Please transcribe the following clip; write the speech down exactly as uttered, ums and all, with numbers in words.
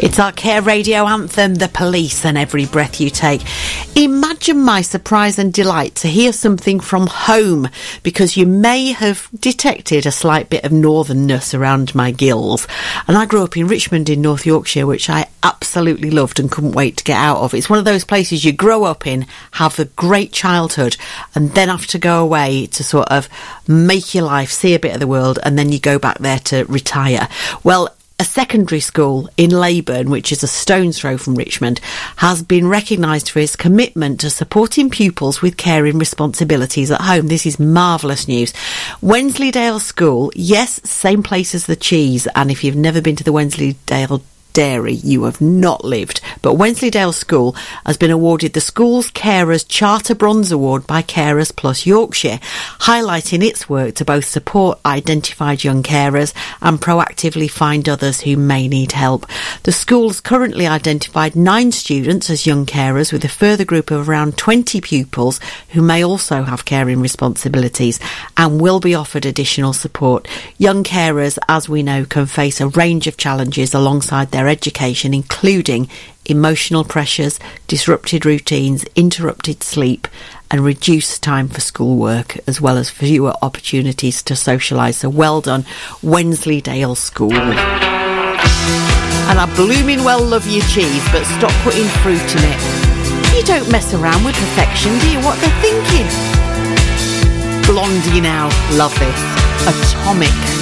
It's our Care Radio anthem, The Police and Every Breath You Take. Imagine my surprise and delight to hear something from home, because you may have detected a slight bit of northernness around my gills. And I grew up in Richmond in North Yorkshire, which I absolutely loved and couldn't wait to get out of. It's one of those places you grow up in, have a great childhood, and then have to go away to sort of make your life, see a bit of the world, and then you go back there to retire. Well, a secondary school in Leyburn, which is a stone's throw from Richmond, has been recognised for its commitment to supporting pupils with caring responsibilities at home. This is marvellous news. Wensleydale School, yes, same place as the cheese, and if you've never been to the Wensleydale Dairy, you have not lived. But Wensleydale School has been awarded the School's Carers Charter Bronze Award by Carers Plus Yorkshire, highlighting its work to both support identified young carers and proactively find others who may need help. The school has currently identified nine students as young carers, with a further group of around twenty pupils who may also have caring responsibilities and will be offered additional support. Young carers, as we know, can face a range of challenges alongside their education, including emotional pressures, disrupted routines, interrupted sleep and reduced time for schoolwork, as well as fewer opportunities to socialise. So well done, Wensleydale School. And I blooming well love your cheese, but stop putting fruit in it. You don't mess around with perfection, do you? What they're thinking. Blondie now, love this. Atomic.